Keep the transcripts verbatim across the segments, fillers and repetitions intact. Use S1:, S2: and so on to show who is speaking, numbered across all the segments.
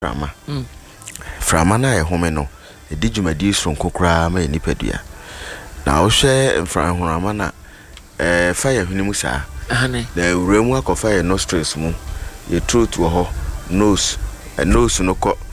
S1: Frama. Mm. Frama na e home no. E di dwumadi sonko kra ma nipadua. Na wo hwe frama na eh fire hwenimu saa.
S2: Ane.
S1: Na uremu akofa ye nostrils mu. Ye throat wo ho, nose, a nose no ko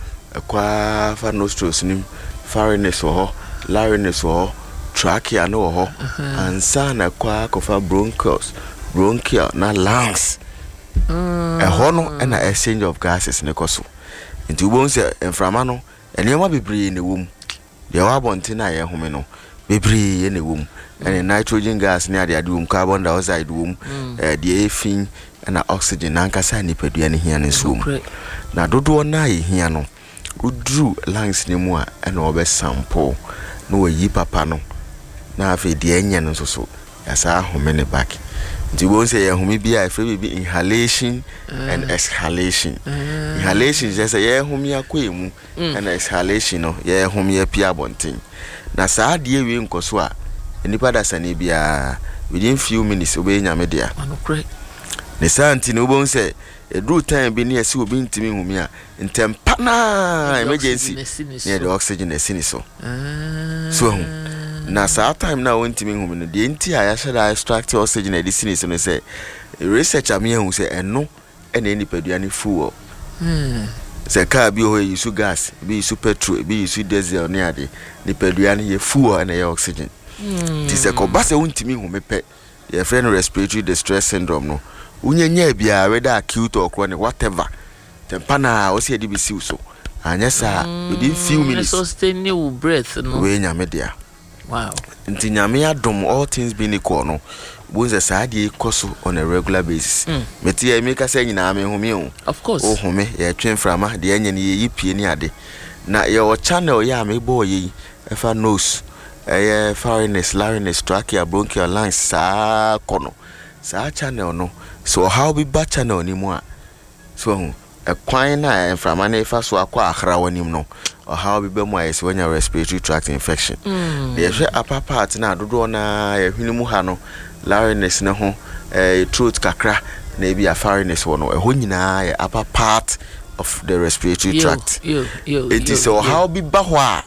S1: kwa fa nostrils nim, pharynx wo ho, larynx wo ho, trachea no wo ho, ansa na kwa akofa bronchus, bronchial na lungs. Mm. E ho no na exchange of gases ne koso. Nti ubon se enframa no enema bebree ne wom. De wa bonte na ye home no bebree ne wom. Ene nitrogen gas ne ade ade wom, carbon dioxide wom, eh de efin na oxygen na nkasa nipadua ne hia ne so wom. Na dodo na ye hia no udru lungs ne mu a ene obe sample no yi papa no na afi de enye no so so yasa home ne back. Nti won say ye home bi a free bi inhalation uh, and exhalation. Uh, inhalation just say ye home akwa emu mm. and exhalation no ye home ye pia bonten. Na saa de we nkoso a enipa da sane bia within few minutes obe nya me dia.
S2: Anokre.
S1: Ne santi no won say e do time bi ne ase obi ntimi home a ntempa na emergency ne the oxygen esini so. Uh, so na saa time na wontimi home no de nti a ya shada extract oxygen edisini so no say research am hu say eno ene nipadua ne fuel. Hmm. Say car bi ho use gas, bi use petrol, bi use diesel ne ade. Nipadua ne ye fuel ene ye oxygen. Hmm. Ti say ko ba say wontimi home pe ye friend respiratory distress syndrome no. Unyenya bia whether acute or chronic whatever. Tempa na o say di bi siw so. Anya sa within few minutes
S2: sustain your breath no.
S1: We nya me dia.
S2: Wow.
S1: Nti nyame adom all things being equal no. Bonza saa de koso on a regular basis. Mm. Meti e meka say nyina me home o.
S2: Of course.
S1: O home ye twen frama de anya ne ye pie ni ade. Na ye o channel ya me bo ye efa nose. Eh pharynx, larynx, trachea, bronchial, lungs saa kono. Saa channel no. So how be ba channel ni mu a. So e kwan na frama na efa so akwa akhra wani mu no. Or how be bemo is when your respiratory tract infection. Mm. The upper part na dodo na hwinimu ha no larynx ne ho eh throat kakra na bi a pharynx wo no ehho nyina ya upper part of the respiratory yo, tract.
S2: Yo yo.
S1: It is so how be ba ho a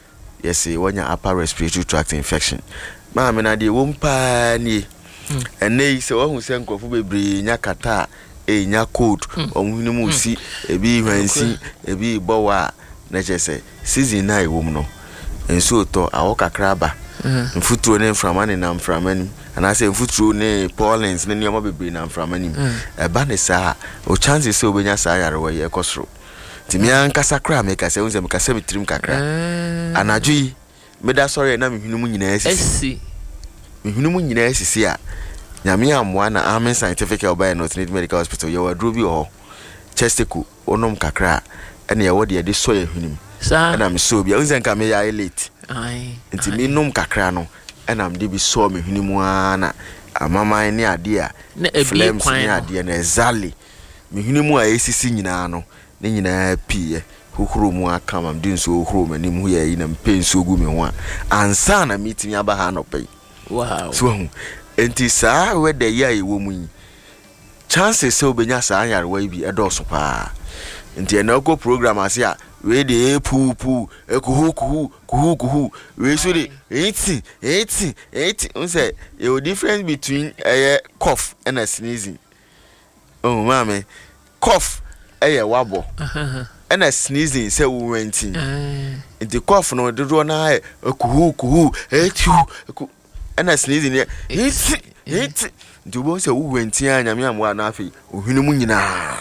S1: yes when your upper respiratory tract infection. Ma me na de wo mpa ni. And nei se wo hu se nkofo bebre nya kata e nya cold ohwinimu si ebi hwansi ebi bowa na say season na ewom no enso to awo kakra ba mfuturo ne mframani na mframani ana say mfuturo ne pollens ne nyoma bebre na mframani e ba ne saa o chances say obenya saa yarewa ye kosoro timi ankasa kra me ka say unze me ka say mitrim kakra anadwi me da sorry na mehwinu nyina asisi mehwinu nyina asisi a nyame amwa na Amen Scientific Albion North Medical Hospital ye wadro bi ho chesteku onom kakra ene ye wode ye de so ye hwenim sa na me so bia unzen ka me ya late ai nti me nom kakra no ena me de bi so me hwenim ana amama ne ade a flames ne ade na ezali me hwenim a esisi nyina no ne nyina pie hohoro mu aka mam de nso hohoro manim hu ye yi na mpe nso gu me ho a ansa na meeting aba ha no pe.
S2: Wow.
S1: So enti saa we de ya ewo mu yi chances se obenya saa yarewa bi edoso pa. Nti ena go program ase a we de pu pu ekuhu kuhu kuhu kuhu we so de eighty eighty eighty unse e difference between eh cough and a sneezing. Oh mama cough eh wabo and a sneezing say we went in. Nti cough no dodo na ekuhu kuhu eighty and a sneezing eighty eighty nti bo say we went in anyame amwa na afi ohwinimu nyina.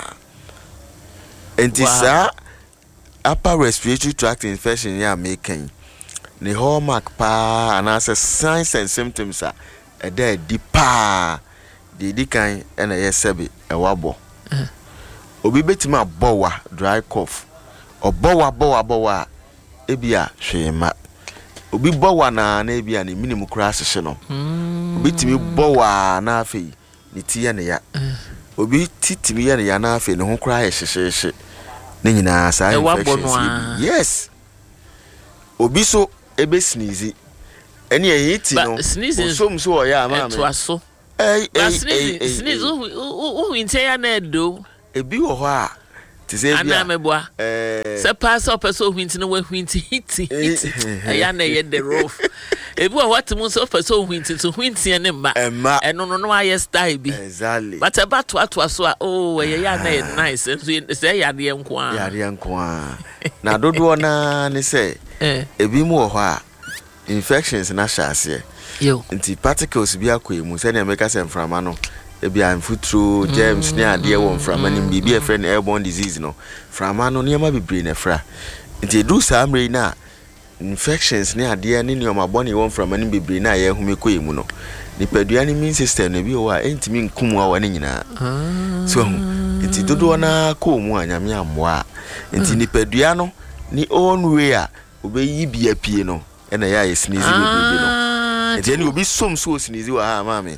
S1: Enti sa upper respiratory tract infection ya making the hallmark pa and as signs and symptoms are a dead deeper the decan and a yesebi a wabo obi betima bowa dry cough or bowa bowa bowa ebia shema obi bowa na na ebia ni minimum crash no obi timi bowa na afi ni tia ne ya obi titimi ya ne ya na afi ne ho kra hyehyehye ne nyina sa infection yes obi so ebe sneeze eni ehiti no so mso o ya ma
S2: me so
S1: eh eh
S2: sneeze sneeze who who who in say na do
S1: ebi wo ho a
S2: ana meboa se pass up so hwinti no hwinti hiti hiti ya na ye the roof ebi wa what mun so so hwinti so hwinti ne ma eno no no aye style bi
S1: exactly
S2: but about to ato so oh ye ya na nice so say ya de enko a
S1: ya de enko a na dodo na ne say ebi mu wo ho a infections na shase
S2: yo
S1: nti particles bi akoyemu say na make us frama no ebi am futuro germs ne ade won frama ne bibi e friend airborne disease no frama no ne ma bebre na fra nti do samre na infections ne ade ne ne o ma bone won frama ne bebre na ye hume koyemu no nipadua ne immune system ne bi o a entimi nkum a wane nyina so nti dodo na ko mu anyame amwa nti nipadua no ni own way a obeyi bia pie no ena ya ye sneeze bebre no nti ene obi som so sneeze wa ha mame